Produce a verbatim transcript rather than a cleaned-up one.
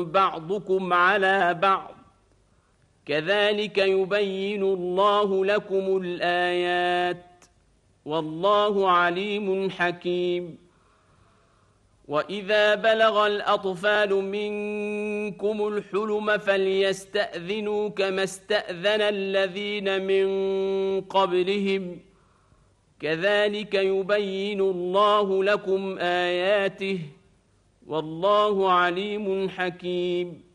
بعضكم على بعض كذلك يبين الله لكم الآيات والله عليم حكيم. وإذا بلغ الأطفال منكم الحلم فليستأذنوا كما استأذن الذين من قبلهم كذلك يبين الله لكم آياته والله عليم حكيم.